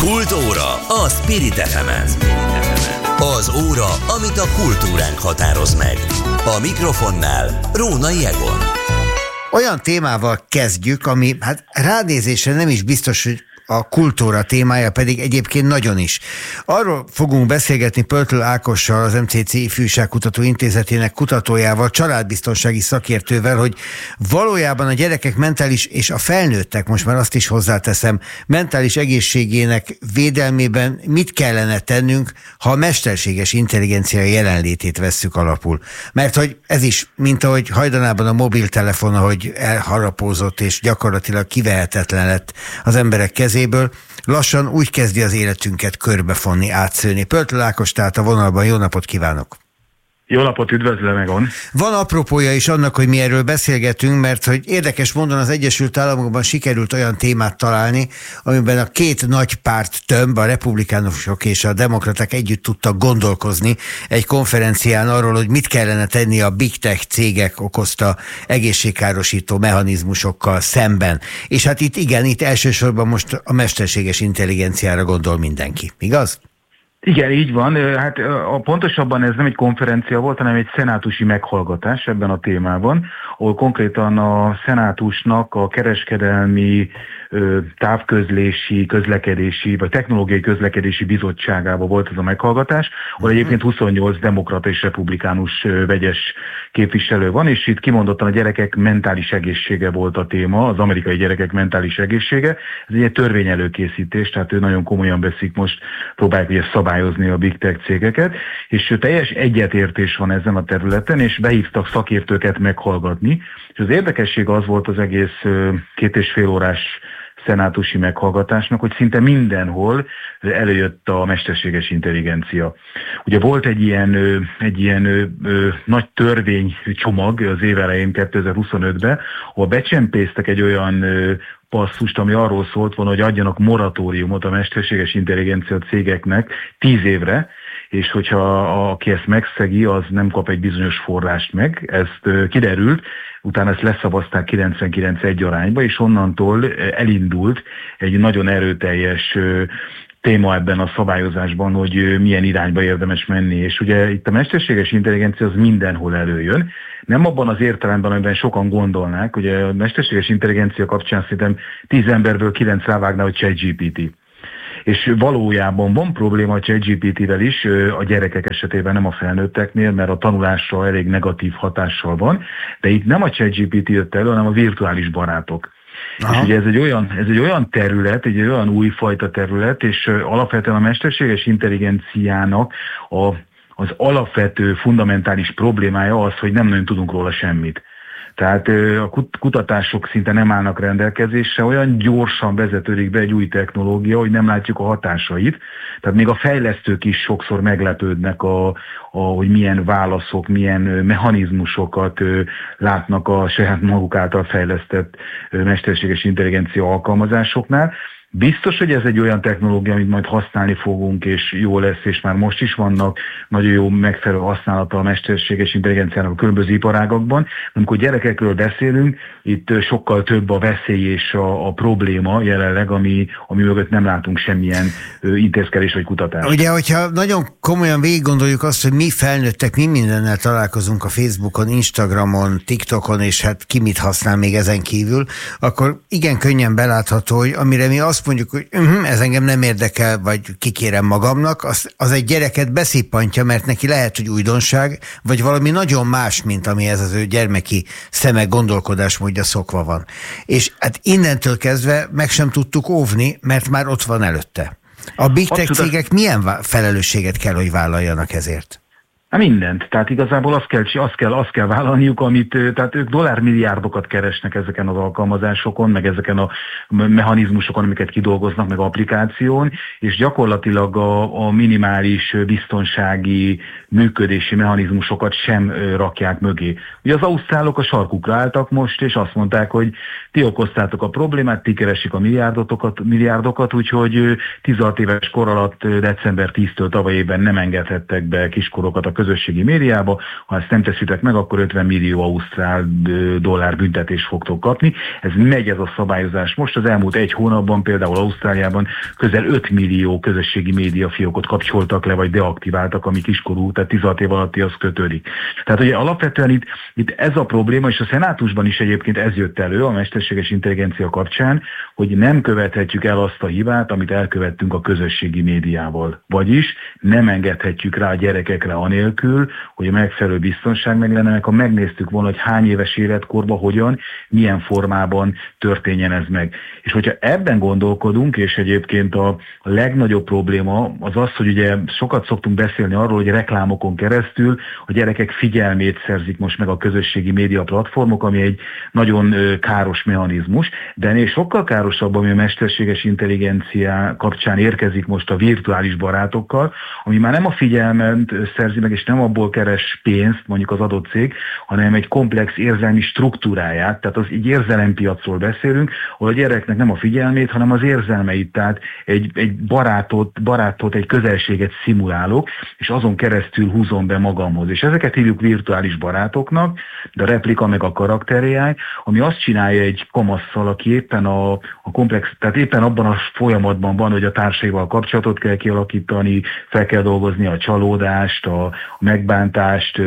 Kultúra a Spirit FM-en. Az óra, amit a kultúránk határoz meg. A mikrofonnál Rónai Egon. Olyan témával kezdjük, ami ránézésre nem is biztos, hogy a kultúra témája, pedig egyébként nagyon is. Arról fogunk beszélgetni Pöltl Ákossal, az MCC Ifjúságkutató Intézetének kutatójával, családbiztonsági szakértővel, hogy valójában a gyerekek mentális és a felnőttek, most már azt is hozzáteszem, mentális egészségének védelmében mit kellene tennünk, ha a mesterséges intelligencia jelenlétét vesszük alapul. Mert hogy ez is, mint ahogy hajdanában a mobiltelefon, ahogy elharapózott és gyakorlatilag kivehetetlen lett az emberek kezéből, lassan úgy kezdi az életünket körbefonni, átszőni. Pöltl Ákos tehát a vonalban, jó napot kívánok! Jó napot, üdvözlöm, Egon! Van apropója is annak, hogy mi erről beszélgetünk, mert hogy érdekes módon az Egyesült Államokban sikerült olyan témát találni, amiben a két nagy párt tömb, a republikánusok és a demokraták együtt tudtak gondolkozni egy konferencián arról, hogy mit kellene tenni a big tech cégek okozta egészségkárosító mechanizmusokkal szemben. És hát itt elsősorban most a mesterséges intelligenciára gondol mindenki, igaz? Igen, így van. Hát pontosabban ez nem egy konferencia volt, hanem egy szenátusi meghallgatás ebben a témában, ahol konkrétan a szenátusnak a kereskedelmi, távközlési, közlekedési, vagy technológiai közlekedési bizottságában volt ez a meghallgatás, ahol egyébként 28 demokrata és republikánus vegyes képviselő van, és itt kimondottan a gyerekek mentális egészsége volt a téma, az amerikai gyerekek mentális egészsége. Ez egy törvényelőkészítés, tehát ő nagyon komolyan veszik most, próbálják ugye szabályozni a big tech cégeket, és teljes egyetértés van ezen a területen, és behívtak szakértőket meghallgatni. És az érdekesség az volt az egész 2,5 órás szenátusi meghallgatásnak, hogy szinte mindenhol előjött a mesterséges intelligencia. Ugye volt egy ilyen nagy törvénycsomag az év elején 2025-ben, ahol becsempésztek egy olyan passzust, ami arról szólt volna, hogy adjanak moratóriumot a mesterséges intelligencia cégeknek 10 évre, és hogyha aki ezt megszegi, az nem kap egy bizonyos forrást meg. Ezt kiderült, utána ezt leszavazták 99-1 arányba, és onnantól elindult egy nagyon erőteljes téma ebben a szabályozásban, hogy milyen irányba érdemes menni. És ugye itt a mesterséges intelligencia az mindenhol előjön. Nem abban az értelemben, amiben sokan gondolnák, hogy a mesterséges intelligencia kapcsán szerintem 10 emberből 9 rávágná, hogy ChatGPT. És valójában van probléma a ChatGPT-vel is, a gyerekek esetében, nem a felnőtteknél, mert a tanulásra elég negatív hatással van, de itt nem a ChatGPT jött elő, hanem a virtuális barátok. Aha. És ugye ez egy olyan terület, egy olyan újfajta terület, és alapvetően a mesterséges intelligenciának az alapvető fundamentális problémája az, hogy nem nagyon tudunk róla semmit. Tehát a kutatások szinte nem állnak rendelkezésre, olyan gyorsan vezetődik be egy új technológia, hogy nem látjuk a hatásait. Tehát még a fejlesztők is sokszor meglepődnek, hogy milyen válaszok, milyen mechanizmusokat látnak a saját maguk által fejlesztett mesterséges intelligencia alkalmazásoknál. Biztos, hogy ez egy olyan technológia, amit majd használni fogunk, és jó lesz, és már most is vannak nagyon jó megfelelő használata a mesterséges intelligenciának a különböző iparágakban. Amikor gyerekekről beszélünk, itt sokkal több a veszély és a probléma jelenleg, ami mögött nem látunk semmilyen intézkedés vagy kutatást. Ugye, hogyha nagyon komolyan végig gondoljuk azt, hogy mi felnőttek, mi mindennel találkozunk a Facebookon, Instagramon, TikTokon, és hát ki mit használ még ezen kívül, akkor igen könnyen belátható, hogy amire mi azt mondjuk, hogy ez engem nem érdekel, vagy kikérem magamnak, az egy gyereket beszippantja, mert neki lehet, hogy újdonság, vagy valami nagyon más, mint ami ez az ő gyermeki szeme gondolkodásmódja szokva van. És hát innentől kezdve meg sem tudtuk óvni, mert már ott van előtte. A big tech cégek milyen felelősséget kell, hogy vállaljanak ezért? Mindent. Tehát igazából azt kell vállalniuk, tehát ők dollármilliárdokat keresnek ezeken az alkalmazásokon, meg ezeken a mechanizmusokon, amiket kidolgoznak, meg applikáción, és gyakorlatilag a minimális biztonsági működési mechanizmusokat sem rakják mögé. Ugye az ausztrálok a sarkukra álltak most, és azt mondták, hogy ti okoztátok a problémát, ti keresik a milliárdokat, úgyhogy 16 éves kor alatt december 10-től tavaly évben nem engedhettek be kiskorokat a közösségi médiába, ha ezt nem teszitek meg, akkor 50 millió ausztrál dollár büntetést fogtok kapni. Ez megy ez a szabályozás. Most az elmúlt egy hónapban például Ausztráliában közel 5 millió közösségi média fiókot kapcsoltak le, vagy deaktiváltak, ami kiskorú, tehát 16 év alatti az kötődik. Tehát ugye alapvetően itt ez a probléma, és a szenátusban is egyébként ez jött elő a mesterséges intelligencia kapcsán, hogy nem követhetjük el azt a hibát, amit elkövettünk a közösségi médiával. Vagyis nem engedhetjük rá a gyerekekre anélkül, hogy a megfelelő biztonság meg lenne, ha megnéztük volna, hogy hány éves életkorban, hogyan, milyen formában történjen ez meg. És hogyha ebben gondolkodunk, és egyébként a legnagyobb probléma az az, hogy ugye sokat szoktunk beszélni arról, hogy reklámokon keresztül a gyerekek figyelmét szerzik most meg a közösségi média platformok, ami egy nagyon káros mechanizmus, de ennél sokkal károsabb, ami a mesterséges intelligencia kapcsán érkezik most a virtuális barátokkal, ami már nem a figyelmet szerzi meg, és nem abból keres pénzt, mondjuk az adott cég, hanem egy komplex érzelmi struktúráját, tehát az így érzelempiacról beszélünk, ahol a gyereknek nem a figyelmét, hanem az érzelmeit, tehát egy barátot, egy közelséget szimulálok, és azon keresztül húzom be magamhoz. És ezeket hívjuk virtuális barátoknak, de a replika meg a karakter-AI, ami azt csinálja egy kamasszal, aki éppen a komplex, tehát éppen abban a folyamatban van, hogy a társaival kapcsolatot kell kialakítani, fel kell dolgozni a csalódást, a megbántást,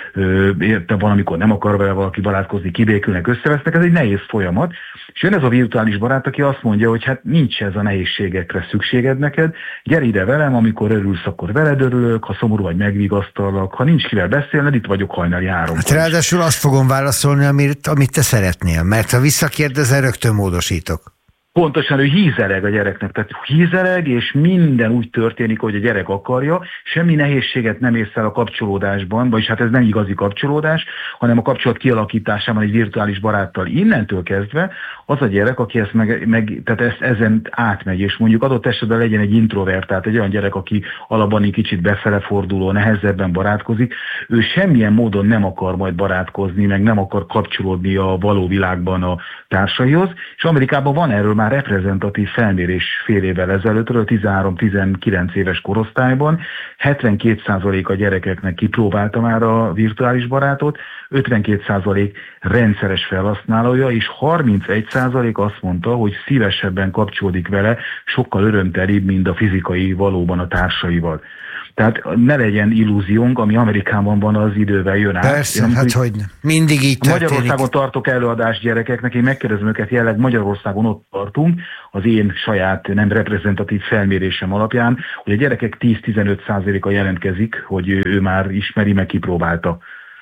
van, amikor nem akar vele valaki barátkozni, kibékülnek, összevesznek, ez egy nehéz folyamat. És jön ez a virtuális barát, aki azt mondja, hogy hát nincs ez a nehézségekre szükséged neked, gyere ide velem, amikor örülsz, akkor veled örülök, ha szomorú vagy, megvigasztalak, ha nincs kivel beszélned, itt vagyok hajnali 3-kor. Hát ráadásul azt fogom válaszolni, amit te szeretnél, mert ha visszakérdezel, rögtön módosítok. Pontosan, ő hízeleg a gyereknek, tehát hízeleg, és minden úgy történik, hogy a gyerek akarja, semmi nehézséget nem ész el a kapcsolódásban, vagyis hát ez nem igazi kapcsolódás, hanem a kapcsolat kialakításában egy virtuális baráttal. Innentől kezdve az a gyerek, aki ezt tehát ezt ezen átmegy, és mondjuk adott esetben legyen egy introvert, tehát egy olyan gyerek, aki alapban egy kicsit befeleforduló, nehezebben barátkozik, ő semmilyen módon nem akar majd barátkozni, meg nem akar kapcsolódni a való világban a társaihoz, és Amerikában van erről már reprezentatív felmérés fél évvel ezelőttről, 13-19 éves korosztályban, 72% a gyerekeknek kipróbálta már a virtuális barátot, 52% rendszeres felhasználója, és 31% azt mondta, hogy szívesebben kapcsolódik vele, sokkal örömtelibb, mint a fizikai valóban a társaival. Tehát ne legyen illúziónk, ami Amerikában van, az idővel jön át. Persze, hát hogy mindig így történik. Magyarországon tartok előadást gyerekeknek, én megkérdezem őket, jelenleg Magyarországon ott tartunk, az én saját nem reprezentatív felmérésem alapján, hogy a gyerekek 10-15%-a jelentkezik, hogy ő már ismeri, meg kipróbálta.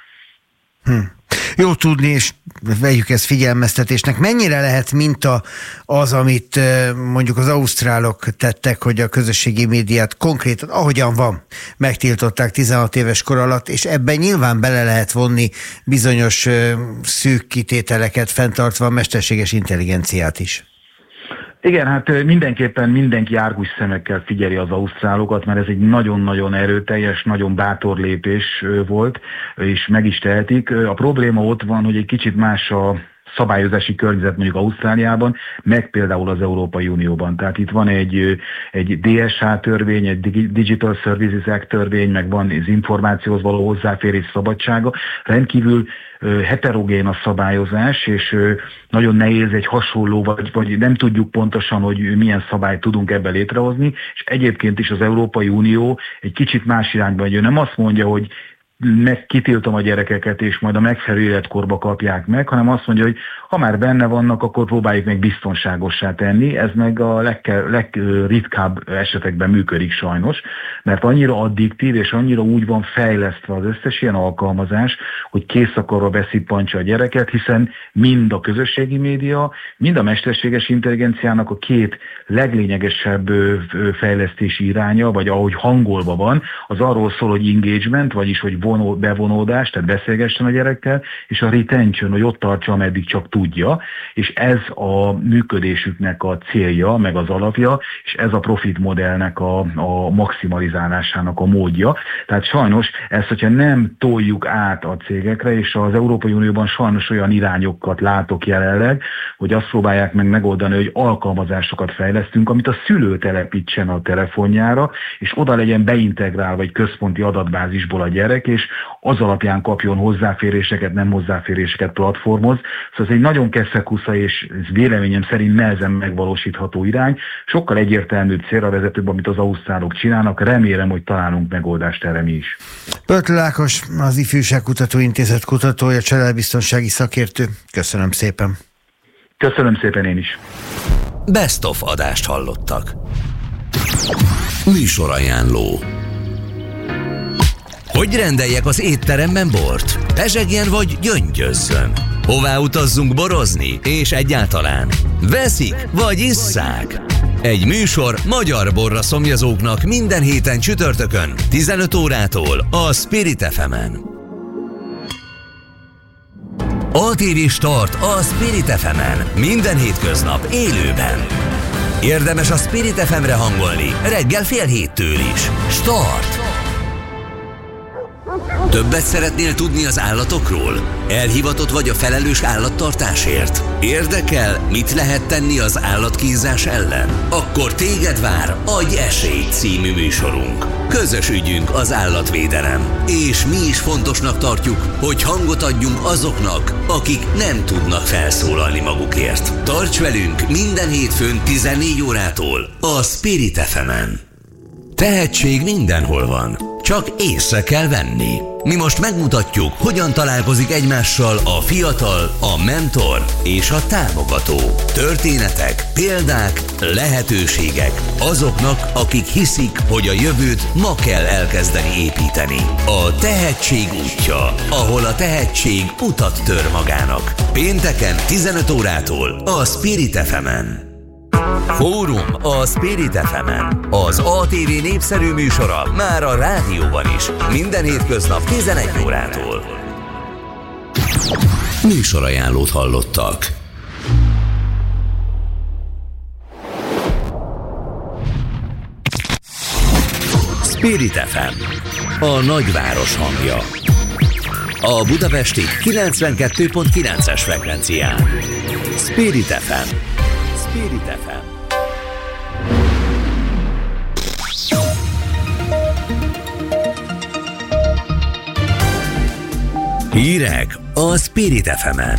Jó tudni, és vegyük ezt figyelmeztetésnek. Mennyire lehet minta az, amit mondjuk az ausztrálok tettek, hogy a közösségi médiát konkrétan, ahogyan van, megtiltották 16 éves kor alatt, és ebben nyilván bele lehet vonni bizonyos szűk kitételeket, fenntartva a mesterséges intelligenciát is. Igen, hát mindenképpen mindenki árgus szemekkel figyeli az ausztrálokat, mert ez egy nagyon-nagyon erőteljes, nagyon bátor lépés volt, és meg is tehetik. A probléma ott van, hogy egy kicsit más a szabályozási környezet mondjuk Ausztráliában, meg például az Európai Unióban. Tehát itt van egy DSA törvény, egy Digital Services Act törvény, meg van az információhoz való hozzáférés szabadsága. Rendkívül heterogén a szabályozás, és nagyon nehéz egy hasonló, vagy nem tudjuk pontosan, hogy milyen szabályt tudunk ebben létrehozni, és egyébként is az Európai Unió egy kicsit más irányba megy. Nem azt mondja, hogy kitiltom a gyerekeket, és majd a megfelelő életkorba kapják meg, hanem azt mondja, hogy ha már benne vannak, akkor próbáljuk meg biztonságossá tenni. Ez meg a legritkább esetekben működik sajnos, mert annyira addiktív, és annyira úgy van fejlesztve az összes ilyen alkalmazás, hogy készakarra beszippantja a gyereket, hiszen mind a közösségi média, mind a mesterséges intelligenciának a két leglényegesebb fejlesztési iránya, vagy ahogy hangolva van, az arról szól, hogy engagement, vagyis hogy bevonódás, tehát beszélgessen a gyerekkel, és a retention, hogy ott tartsa, ameddig csak tudja, és ez a működésüknek a célja, meg az alapja, és ez a profit modellnek a maximalizálásának a módja. Tehát sajnos ezt, hogyha nem toljuk át a cégekre, és az Európai Unióban sajnos olyan irányokat látok jelenleg, hogy azt próbálják meg megoldani, hogy alkalmazásokat fejlesztünk, amit a szülő telepítsen a telefonjára, és oda legyen beintegrálva egy központi adatbázisból a gyerek, és az alapján kapjon hozzáféréseket, nem hozzáféréseket platformoz. Szóval ez egy nagyon keszekusza, és véleményem szerint nehezen megvalósítható irány. Sokkal egyértelműbb, célra vezetőbb, amit az ausztrálok csinálnak. Remélem, hogy találunk megoldást erre mi is. Pörtlő Ákos, az Ifjúságkutató Intézet kutatója, családbiztonsági szakértő. Köszönöm szépen. Köszönöm szépen én is. Best of adást hallottak. Műsorajánló. Hogy rendeljek az étteremben bort? Pezsegjen vagy gyöngyözzön? Hová utazzunk borozni? És egyáltalán veszik vagy isszák? Egy műsor magyar borra szomjazóknak minden héten csütörtökön 15 órától a Spirit FM-en. ATV Start a Spirit FM-en minden hétköznap élőben. Érdemes a Spirit FM-re hangolni reggel 6:30 is. Start! Többet szeretnél tudni az állatokról? Elhivatott vagy a felelős állattartásért? Érdekel, mit lehet tenni az állatkínzás ellen? Akkor téged vár Adj esélyt című műsorunk. Közös ügyünk az állatvédelem. És mi is fontosnak tartjuk, hogy hangot adjunk azoknak, akik nem tudnak felszólalni magukért. Tarts velünk minden hétfőn 14 órától a Spirit FM-en. Tehetség mindenhol van, csak észre kell venni. Mi most megmutatjuk, hogyan találkozik egymással a fiatal, a mentor és a támogató. Történetek, példák, lehetőségek azoknak, akik hiszik, hogy a jövőt ma kell elkezdeni építeni. A tehetség útja, ahol a tehetség utat tör magának. Pénteken 15 órától a Spirit FM-en. Fórum a Spirit FM-en. Az ATV népszerű műsora már a rádióban is. Minden hétköznap 11 órától. Műsorajánlót hallottak. Spirit FM, a nagyváros hangja. A budapesti 92.9-es frekvencián. Spirit FM. Spirit FM. Hírek a Spirit FM-en.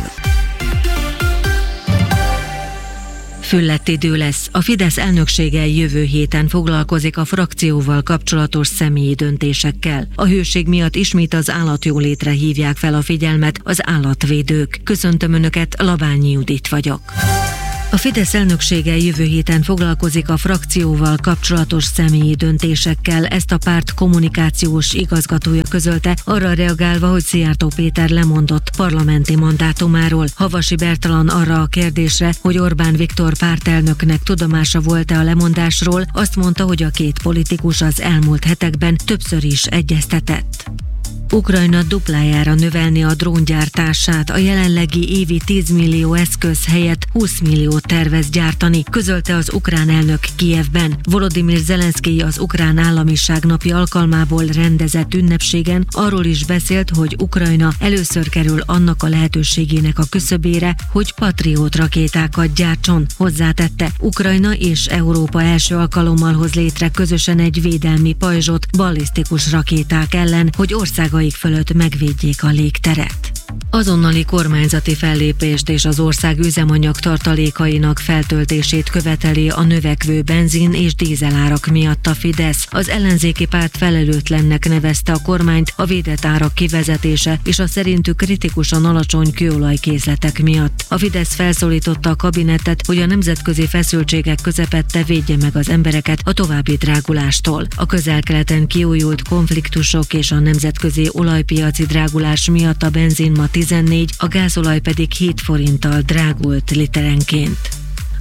Füllett idő lesz. A Fidesz elnöksége jövő héten foglalkozik a frakcióval kapcsolatos személyi döntésekkel. A hőség miatt ismét az állatjólétre hívják fel a figyelmet az állatvédők. Köszöntöm Önöket, Labányi Judit vagyok. A Fidesz elnöksége jövő héten foglalkozik a frakcióval kapcsolatos személyi döntésekkel, ezt a párt kommunikációs igazgatója közölte, arra reagálva, hogy Szijjártó Péter lemondott parlamenti mandátumáról. Havasi Bertalan arra a kérdésre, hogy Orbán Viktor pártelnöknek tudomása volt-e a lemondásról, azt mondta, hogy a két politikus az elmúlt hetekben többször is egyeztetett. Ukrajna duplájára növelni a dróngyártását, a jelenlegi évi 10 millió eszköz helyett 20 milliót tervez gyártani, közölte az ukrán elnök Kijevben. Volodymyr Zelenszkij az ukrán államiság napi alkalmából rendezett ünnepségen arról is beszélt, hogy Ukrajna először kerül annak a lehetőségének a küszöbére, hogy Patriot rakétákat gyártson. Hozzátette, Ukrajna és Európa első alkalommal hoz létre közösen egy védelmi pajzsot ballisztikus rakéták ellen, hogy országai fölött megvédjék a légteret. Azonnali kormányzati fellépést és az ország üzemanyag tartalékainak feltöltését követeli a növekvő benzin és dízelárak miatt a Fidesz. Az ellenzéki párt felelőtlennek nevezte a kormányt a védett árak kivezetése és a szerintük kritikusan alacsony kőolajkészletek miatt. A Fidesz felszólította a kabinettet, hogy a nemzetközi feszültségek közepette védje meg az embereket a további drágulástól. A Közel-Keleten kiújult konfliktusok és a nemzetközi olajpiaci drágulás miatt a benzin ma 14, a gázolaj pedig 7 forinttal drágult literenként.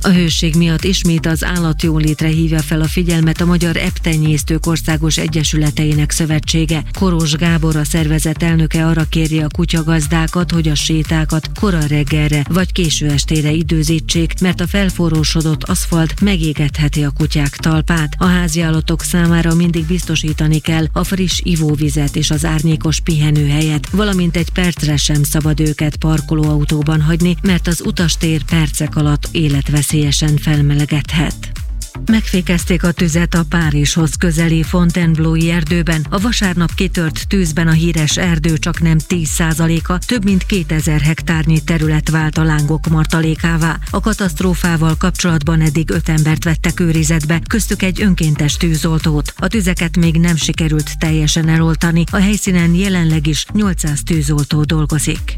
A hőség miatt ismét az állatjólétre hívja fel a figyelmet a Magyar Ebbtenyésztők Országos Egyesületeinek Szövetsége. Korós Gábor, a szervezet elnöke arra kéri a kutyagazdákat, hogy a sétákat kora reggelre vagy késő estére időzítsék, mert a felforrósodott aszfalt megégetheti a kutyák talpát. A háziállatok számára mindig biztosítani kell a friss ivóvizet és az árnyékos pihenőhelyet, valamint egy percre sem szabad őket parkolóautóban hagyni, mert az utastér percek alatt életveszélyesen felmelegedhet. Megfékezték a tüzet a Párizshoz közeli Fontainebleau-i erdőben. A vasárnap kitört tűzben a híres erdő csaknem 10%-a, több mint 2000 hektárnyi terület vált a lángok martalékává. A katasztrófával kapcsolatban eddig 5 embert vettek őrizetbe, köztük egy önkéntes tűzoltót. A tüzeket még nem sikerült teljesen eloltani, a helyszínen jelenleg is 800 tűzoltó dolgozik.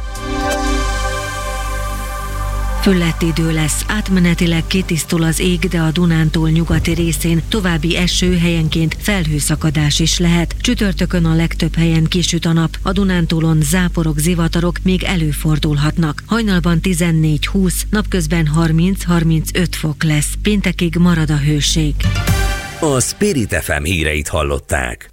Füllett idő lesz, átmenetileg kitisztul az ég, de a Dunántúl nyugati részén további eső, helyenként felhőszakadás is lehet. Csütörtökön a legtöbb helyen kisüt a nap, a Dunántúlon záporok, zivatarok még előfordulhatnak. Hajnalban 14-20, napközben 30-35 fok lesz, péntekig marad a hőség. A Spirit FM híreit hallották.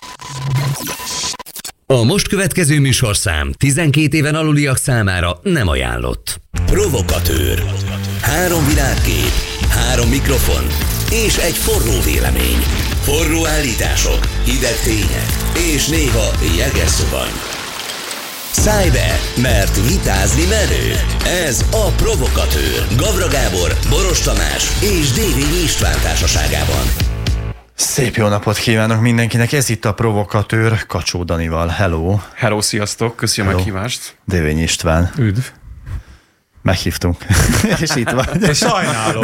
A most következő műsorszám 12 éven aluliak számára nem ajánlott. Provokatőr. 3 világkép, 3 mikrofon és egy forró vélemény. Forró állítások, hideg tények és néha jeges szuvany. Szállj be, mert vitázni merő. Ez a Provokatőr. Gavra Gábor, Boros Tamás és Dévényi István társaságában. Szép jó napot kívánok mindenkinek, ez itt a Provokatőr Kacsó Danival. Hello! Hello, sziasztok, köszönöm a meghívást. Dévényi István. Üdv! Meghívtunk. És itt van. Sajnálom,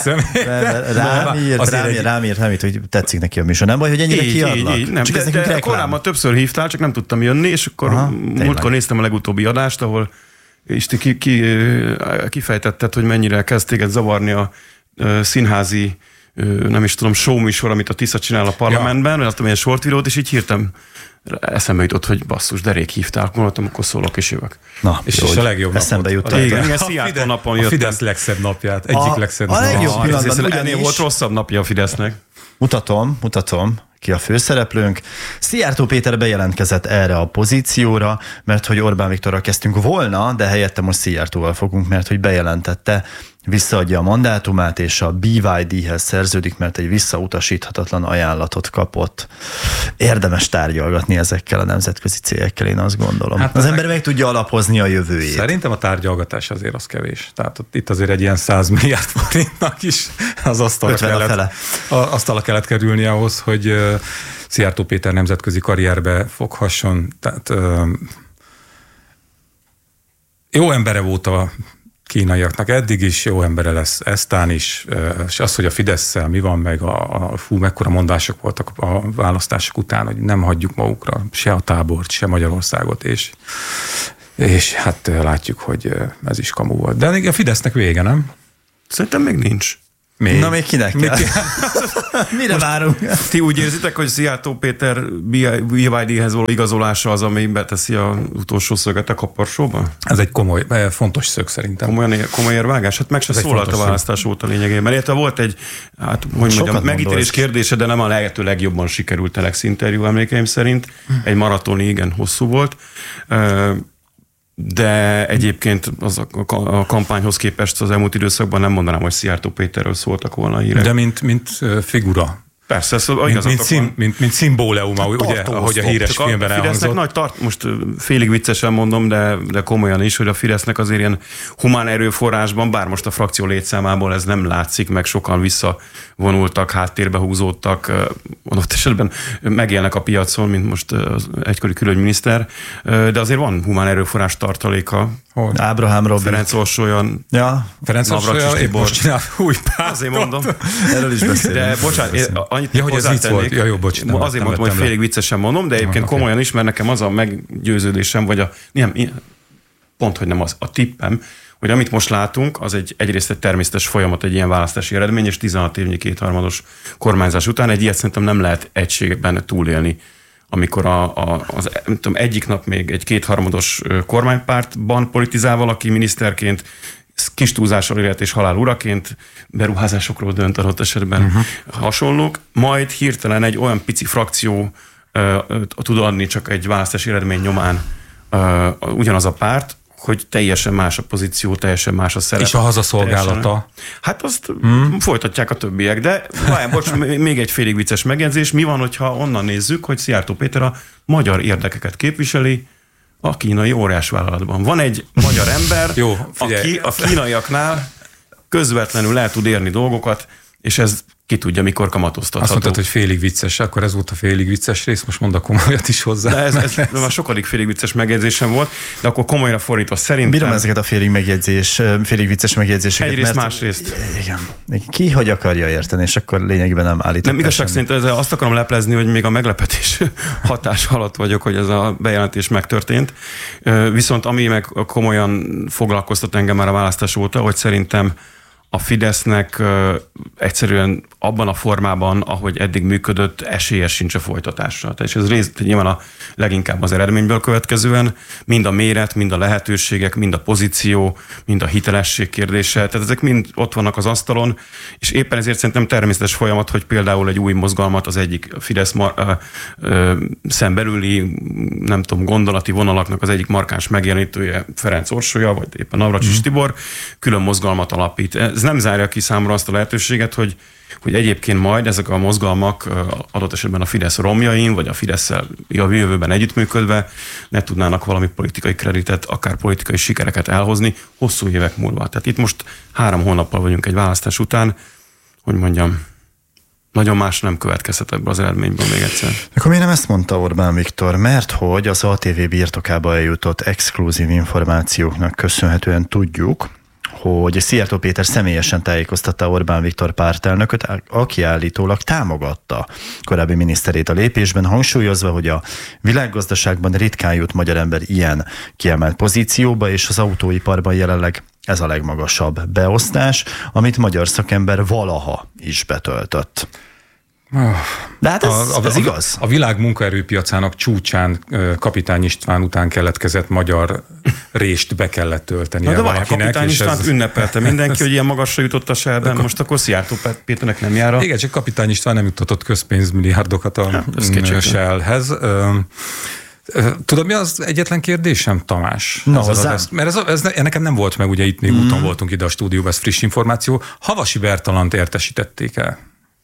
rám írt, hogy tetszik neki a műsor. Nem baj, hogy ennyire kiadlak? Nem, de korábban többször hívtál, csak nem tudtam jönni, és akkor múltkor néztem a legutóbbi adást, ahol és kifejtetted, hogy mennyire kezd téged zavarni a színházi, nem is tudom, showműsor, amit a Tisza csinál a parlamentben, láttam ilyen short videót, és így hirtelen eszembe jutott, hogy basszus, de rég hívtál, gondoltam, akkor szólok és jövök. Na, és a legjobb eszembe napot. Igen, Szijjártó napon jöttem. A Fidesz legszebb napját, egyik legszebb napját. A legjobb pillanatban ennél volt rosszabb napja a Fidesznek. Mutatom, ki a főszereplőnk. Szijjártó Péter bejelentkezett erre a pozícióra, mert hogy Orbán Viktorral kezdtünk volna, de helyette most Szijjártóval fogunk, mert hogy bejelentette, visszaadja a mandátumát, és a BYD-hez szerződik, mert egy visszautasíthatatlan ajánlatot kapott. Érdemes tárgyalgatni ezekkel a nemzetközi cégekkel, én azt gondolom. Hát az ember meg tudja alapozni a jövőjét. Szerintem a tárgyalgatás azért az kevés. Tehát itt azért egy ilyen 100 milliárd forintnak is az asztalra kellett kerülni ahhoz, hogy Szijjártó Péter nemzetközi karrierbe foghasson. Tehát jó embere volt a kínaiaknak eddig is, jó embere lesz eztán is, és az, hogy a Fidesszel mi van, meg mekkora mondások voltak a választások után, hogy nem hagyjuk magukra se a tábort, se Magyarországot, és hát látjuk, hogy ez is kamu volt. De a Fidesznek vége, nem? Szerintem még nincs. Na még kinek kell? Mire várunk? Ti úgy érzitek, hogy Szijjártó Péter BYD-hez való igazolása az, ami beteszi az utolsó szöget a kaparsóba? Ez egy komoly, fontos szög szerintem. Komoly érvágás? Hát meg se szólalt a választás óta lényegében. Mert volt egy, megítélés kérdése, de nem a lehető legjobban sikerült Telex interjú emlékeim szerint. Egy maratoni, igen, hosszú volt. De egyébként az a kampányhoz képest az elmúlt időszakban nem mondanám, hogy Szijjártó Péterről szóltak volna a hírek. De mint figura. Persze, ez mint szimbóleuma, ugye, ahogy a híres filmben elhangzott. Most félig viccesen mondom, de komolyan is, hogy a Fidesznek azért ilyen humán erőforrásban, bár most a frakció létszámából ez nem látszik, meg sokan visszavonultak, háttérbe húzódtak, adott esetben megélnek a piacon, mint most az egykori külügyminiszter, de azért van humán erőforrás tartaléka. Ábrahám Robi. Ferenc Orsolyan. Ja, Ferenc Orsolyan épp most csinál új párt. Azért mondom. Erről is beszélünk. De bocsánat, annyit hogy ez vicc volt. Ja, jó, bocs, azért mondtam, hogy félig viccesen mondom, de egyébként komolyan is, mert nekem az a meggyőződésem, vagy pont, hogy nem az, a tippem, hogy amit most látunk, az egyrészt egy természetes folyamat, egy ilyen választási eredmény, és 16 évnyi kétharmados kormányzás után egy ilyet szerintem nem lehet egységben túlélni, amikor egyik nap még egy kétharmados kormánypártban politizál valaki miniszterként, kis túlzással élet és halál uraként, beruházásokról dönt adott esetben hasonlók, majd hirtelen egy olyan pici frakció tud adni csak egy választási eredmény nyomán ugyanaz a párt, hogy teljesen más a pozíció, teljesen más a szerep. És a hazaszolgálata? Teljesen. Hát azt folytatják a többiek, de bocs, még egy félig vicces megjegyzés. Mi van, hogyha onnan nézzük, hogy Szijjártó Péter a magyar érdekeket képviseli a kínai óriásvállalatban. Van egy magyar ember, aki a kínaiaknál közvetlenül el tud érni dolgokat, és ez ki tudja, mikor kamatoztatható. Azt mondtad, hogy félig vicces, akkor ez volt a félig vicces rész, most mondd a komolyat is hozzá. De ez már sokadik félig vicces megjegyzésem volt, de akkor komolyra fordítva szerintem... Bírom ezeket a félig vicces megjegyzéseket. Egyrészt, másrészt. Igen. Ki hogy akarja érteni, és akkor lényegében nem állított. Nem, igazság szerint azt akarom leplezni, hogy még a meglepetés hatás alatt vagyok, hogy ez a bejelentés megtörtént. Viszont ami meg komolyan foglalkoztat engem már a választás óta, hogy szerintem a Fidesznek egyszerűen abban a formában, ahogy eddig működött, esélye sincs a folytatásra. És ez nyilván leginkább az eredményből következően, mind a méret, mind a lehetőségek, mind a pozíció, mind a hitelesség kérdése. Tehát ezek mind ott vannak az asztalon, és éppen ezért szerintem természetes folyamat, hogy például egy új mozgalmat az egyik Fidesz szembelüli, nem tudom, gondolati vonalaknak az egyik markáns megjelenítője Ferenc Orsolya, vagy éppen Navracsics Tibor külön mozgalmat alapít. Ez nem zárja ki számomra azt a lehetőséget, hogy egyébként majd ezek a mozgalmak adott esetben a Fidesz romjain, vagy a Fidesszel a jövőben együttműködve ne tudnának valami politikai kreditet, akár politikai sikereket elhozni hosszú évek múlva. Tehát itt most 3 hónappal vagyunk egy választás után, hogy mondjam, nagyon más nem következhet ebből az eredményből még egyszer. Akkor miért nem ezt mondta Orbán Viktor? Mert hogy az ATV birtokába eljutott exkluzív információknak köszönhetően tudjuk, hogy Szijjártó Péter személyesen tájékoztatta Orbán Viktor pártelnököt, aki állítólag támogatta korábbi miniszterét a lépésben, hangsúlyozva, hogy a világgazdaságban ritkán jut magyar ember ilyen kiemelt pozícióba, és az autóiparban jelenleg ez a legmagasabb beosztás, amit magyar szakember valaha is betöltött. De hát ez igaz. A világ munkaerőpiacának csúcsán Kapitány István után keletkezett magyar rést be kellett töltenie valakinek. Kapitány Istvánt ünnepelte mindenki, hogy ilyen magasra jutott a sehben, most akkor Szijjártó Péternek nem jár. Igen, csak Kapitány István nem juttatott közpénzmilliárdokat a Shellhez. Tudod, mi az egyetlen kérdésem, Tamás? Mert nekem nem volt meg, ugye itt még úton voltunk ide a stúdióban, ez friss információ. Havasi Bertalant értesítették el?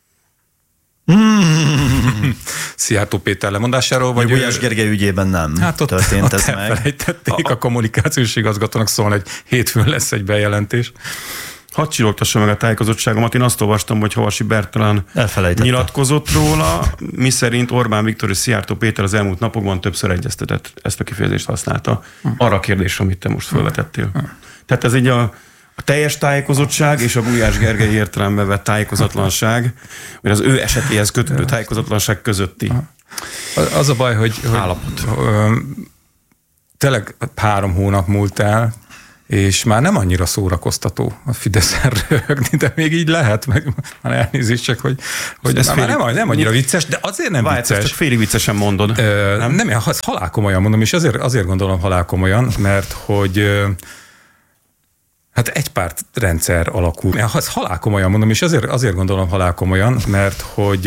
Szijjártó Péter lemondásáról, vagy Gulyás Gergely ügyében nem történt ez meg. Elfelejtették a kommunikációs igazgatónak szólni, hogy hétfőn lesz egy bejelentés. Hadd csillogtassam meg a tájékozottságomat. Én azt olvastam, hogy Havasi Bertalan nyilatkozott róla, miszerint Orbán Viktor és Szijjártó Péter az elmúlt napokban többször egyeztetett, ezt a kifejezést használta. Arra a kérdésre, amit te most felvetettél. Tehát ez így a teljes tájékozottság és a Gulyás Gergely értelembe vett tájékozatlanság, vagy az ő esetéhez kötődő tájékozatlanság közötti az a baj, hogy állapot. Tényleg 3 hónap múlt el, és már nem annyira szórakoztató a Fideszen röhögni, de még így lehet, meg már elnézést csak, hogy ez már nem annyira vicces, de azért nem vicces. Csak félig viccesen mondod. Nem, ezt halálkomolyan mondom, és azért gondolom halálkomolyan, mert hogy hát egy pártrendszer alakul. Ezt halálkomolyan mondom, és azért gondolom halálkomolyan, mert hogy